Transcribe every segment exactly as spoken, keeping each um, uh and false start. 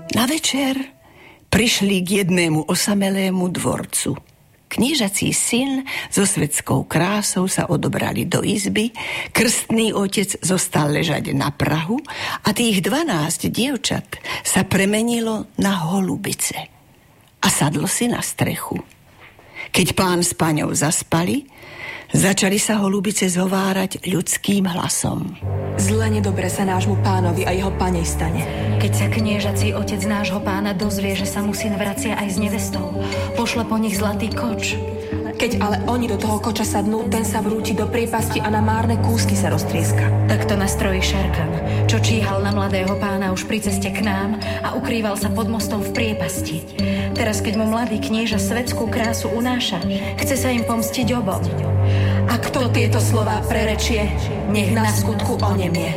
Na večer prišli k jednému osamelému dvorcu. Kniežací syn so svetskou krásou sa odobrali do izby, krstný otec zostal ležať na prahu a tých dvanásť dievčat sa premenilo na holubice a sadlo si na strechu. Keď pán s páňou zaspali, začali sa holubice zhovárať ľudským hlasom. Zle nedobre sa nášmu pánovi a jeho panej stane. Keď sa kniežací otec nášho pána dozvie, že sa mu syn vracia aj s nevestou, pošle po nich zlatý koč. Keď ale oni do toho koča sadnú, ten sa vrúti do priepasti a na márne kúsky sa roztrieska. Takto nastrojí Šarkan, čo číhal na mladého pána už pri ceste k nám a ukrýval sa pod mostom v priepasti. Teraz, keď mu mladý knieža svetskú krásu unáša, chce sa im pomstiť obom. A kto tieto slová prerečie, nech na skutku onemie.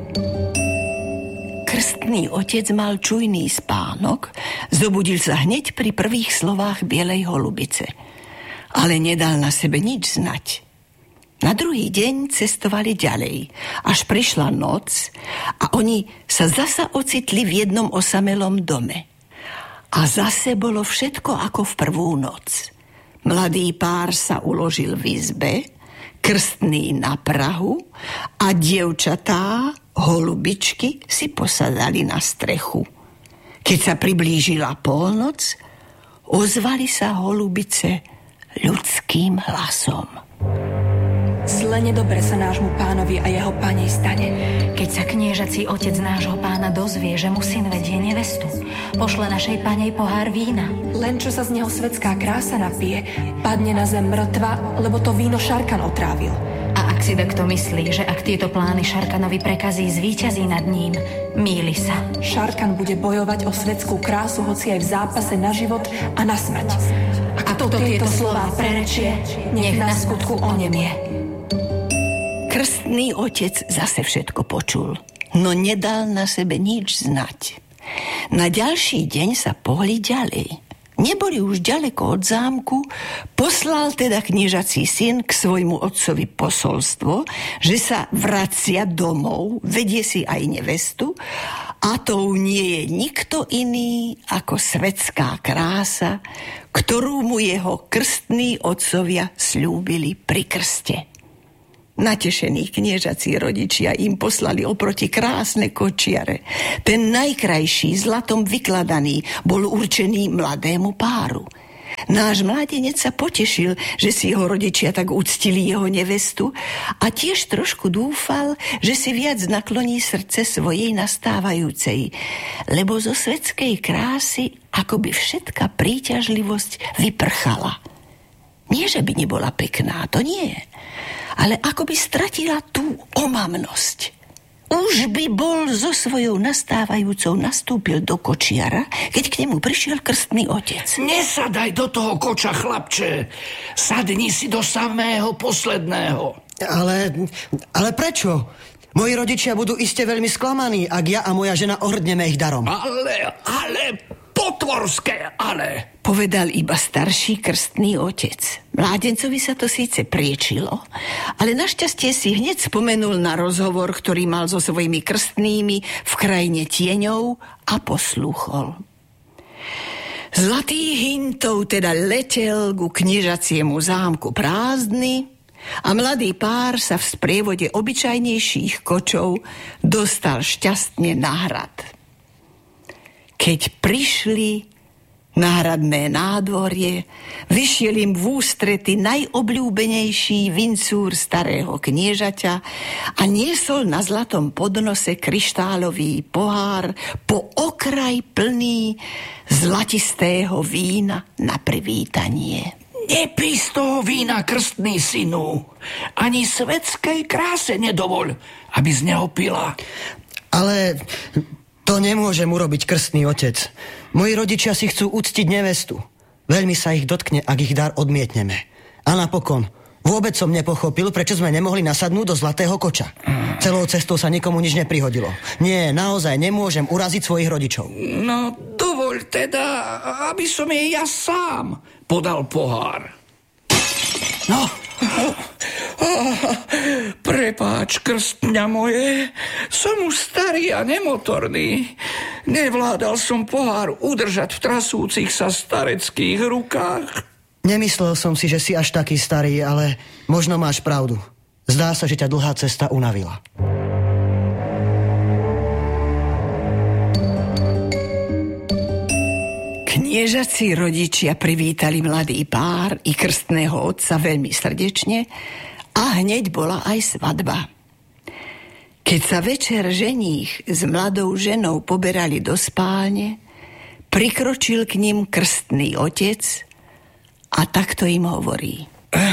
Krstný otec mal čujný spánok, zobudil sa hneď pri prvých slovách bielej holubice, ale nedal na sebe nič znať. Na druhý deň cestovali ďalej, až prišla noc a oni sa zasa ocitli v jednom osamelom dome. A zase bolo všetko ako v prvú noc. Mladý pár sa uložil v izbe, krstný na prahu a dievčatá, holubičky, si posadali na strechu. Keď sa priblížila polnoc, ozvali sa holubice ľudským hlasom. Zle nedobre sa nášmu pánovi a jeho panej stane. Keď sa kniežací otec nášho pána dozvie, že mu syn vedie nevestu, pošle našej panej pohár vína. Len čo sa z neho svetská krása napije, padne na zem mŕtva, lebo to víno Šarkan otrávil. A ak si takto myslí, že ak tieto plány Šarkanovi prekazí, zvíťazí nad ním, mýli sa. Šarkan bude bojovať o svetskú krásu, hoci aj v zápase na život a na smrť. A kto tieto slová prerečie, nech na skutku onemie. Krstný otec zase všetko počul, no nedal na sebe nič znať. Na ďalší deň sa pohli ďalej. Neboli už ďaleko od zámku, poslal teda kniežací syn k svojmu otcovi posolstvo, že sa vracia domov, vedie si aj nevestu, a tou nie je nikto iný ako svetská krása, ktorú mu jeho krstní otcovia sľúbili pri krste. Natešení kniežací rodičia im poslali oproti krásne kočiare. Ten najkrajší, zlatom vykladaný, bol určený mladému páru. Náš mládenec sa potešil, že si jeho rodičia tak uctili jeho nevestu a tiež trošku dúfal, že si viac nakloní srdce svojej nastávajúcej, lebo zo svetskej krásy akoby všetka príťažlivosť vyprchala. Nie, že by nebola pekná, to nie, ale ako by stratila tú omamnosť. Už by bol so svojou nastávajúcou nastúpil do kočiara, keď k nemu prišiel krstný otec. Nesadaj do toho koča, chlapče. Sadni si do samého posledného. Ale, ale prečo? Moji rodičia budú iste veľmi sklamaní, ak ja a moja žena ohrdneme ich darom. Ale, ale, potvorské, ale... Povedal iba starší krstný otec. Mládencovi sa to síce priečilo, ale našťastie si hneď spomenul na rozhovor, ktorý mal so svojimi krstnými v krajine tieňov a poslúchol. Zlatý hintov teda letel ku kniežaciemu zámku prázdny a mladý pár sa v sprievode obyčajnejších kočov dostal šťastne na hrad. Keď prišli na hradné nádvorie, vyšiel im v ústrety najobľúbenejší vincúr starého kniežaťa a niesol na zlatom podnose kryštálový pohár po okraj plný zlatistého vína na privítanie. Nepí z toho vína, krstný synu. Ani svetskej kráse nedovoľ, aby z neho pila. Ale to nemôžem urobiť, krstný otec. Moji rodičia si chcú uctiť nevestu. Veľmi sa ich dotkne, ak ich dar odmietneme. A napokon, vôbec som nepochopil, prečo sme nemohli nasadnúť do zlatého koča. Celou cestou sa nikomu nič neprihodilo. Nie, naozaj nemôžem uraziť svojich rodičov. No, dovoľ teda, aby som jej ja sám podal pohár. No, prepáč, krstňa moje, som už starý a nemotorný. Nevládal som pohár udržať v trasúcich sa stareckých rukách. Nemyslel som si, že si až taký starý, ale možno máš pravdu. Zdá sa, že ťa dlhá cesta unavila. Kniežací rodičia privítali mladý pár i krstného otca veľmi srdečne a hneď bola aj svadba. Keď sa večer ženích s mladou ženou poberali do spálne, prikročil k nim krstný otec a takto im hovorí.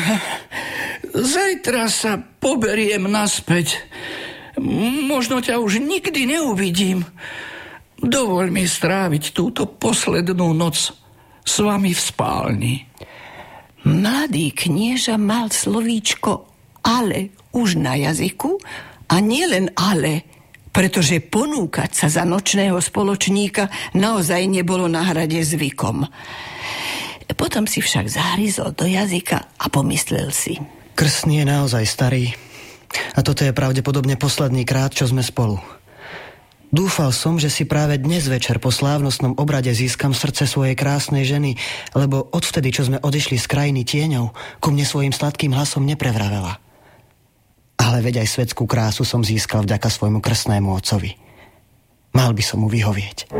Zajtra sa poberiem naspäť. Možno ťa už nikdy neuvidím. Dovoľ mi stráviť túto poslednú noc s vami v spálni. Mladý knieža mal slovíčko ale už na jazyku a nielen ale, pretože ponúkať sa za nočného spoločníka naozaj nebolo na hrade zvykom. Potom si však zahryzol do jazyka a pomyslel si. Krstný je naozaj starý a toto je pravdepodobne posledný krát, čo sme spolu. Dúfal som, že si práve dnes večer po slávnostnom obrade získam srdce svojej krásnej ženy, lebo odvtedy, čo sme odišli z krajiny tieňov, ku mne svojim sladkým hlasom neprevravela. Ale veď aj svetskú krásu som získal vďaka svojmu krstnému otcovi. Mal by som mu vyhovieť.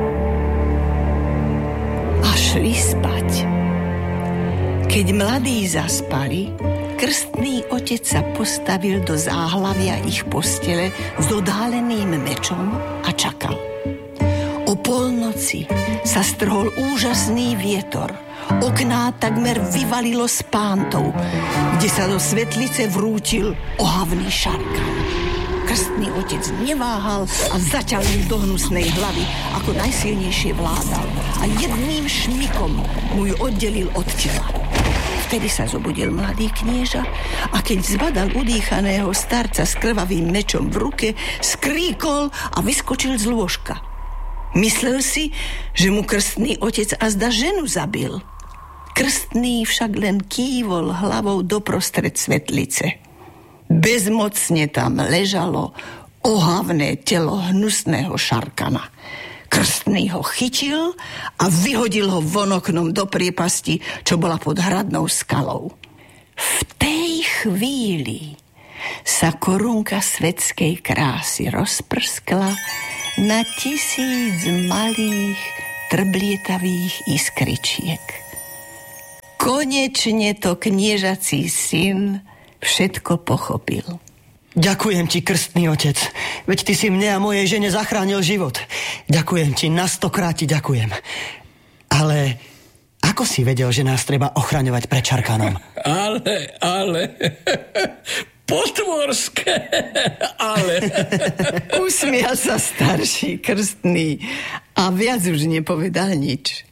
A šli spať. Keď mladí zaspali, krstný otec sa postavil do záhlavia ich postele s odáleným mečom a čakal. O polnoci sa strhol úžasný vietor. Okná takmer vyvalilo z pántov, kde sa do svetlice vrútil ohavný šarkan. Krstný otec neváhal a zaťal im do hnusnej hlavy, ako najsilnejšie vládal. A jedným šmikom mu ju oddelil od tela. Vtedy sa zobudil mladý knieža a keď zbadal udýchaného starca s krvavým mečom v ruke, skríkol a vyskočil z lôžka. Myslel si, že mu krstný otec azda ženu zabil. Krstný však len kývol hlavou doprostred svetlice. Bezmocne tam ležalo ohavné telo hnusného šarkana. Krstný ho chytil a vyhodil ho von oknom do priepasti, čo bola pod hradnou skalou. V tej chvíli sa korunka svetskej krásy rozprskla na tisíc malých trblietavých iskričiek. Konečne to kniežací syn všetko pochopil. Ďakujem ti, krstný otec. Veď ty si mne a mojej žene zachránil život. Ďakujem ti, na stokrát ti ďakujem. Ale ako si vedel, že nás treba ochraňovať pred čarkanom? Ale, ale... Potvorské, ale... Usmial sa starší krstný a viac už nepovedal nič.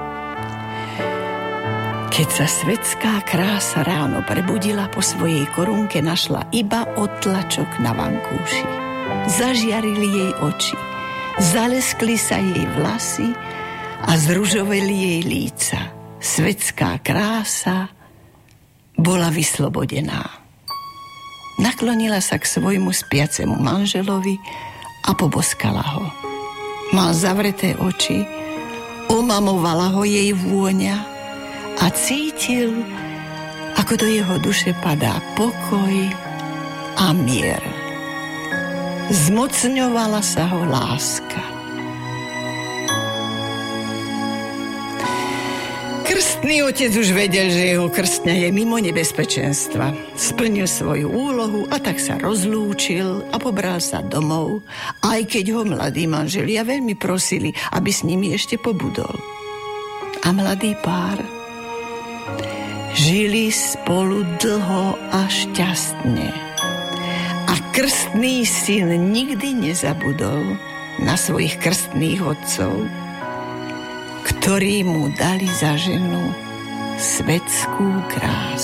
Keď sa svetská krása ráno prebudila, po svojej korunke našla iba odtlačok na vankúši. Zažiarili jej oči, zaleskli sa jej vlasy a zružoveli jej líca. Svetská krása bola vyslobodená. Naklonila sa k svojmu spiacemu manželovi a poboskala ho. Mal zavreté oči, omamovala ho jej vôňa a cítil, ako do jeho duše padá pokoj a mier. Zmocňovala sa ho láska. Krstný otec už vedel, že jeho krstňa je mimo nebezpečenstva. Splnil svoju úlohu a tak sa rozlúčil a pobral sa domov, aj keď ho mladí manželia veľmi prosili, aby s nimi ešte pobudol. A mladý pár žili spolu dlho a šťastne. A krstný syn nikdy nezabudol na svojich krstných otcov, ktorí mu dali za ženu svetskú krásu.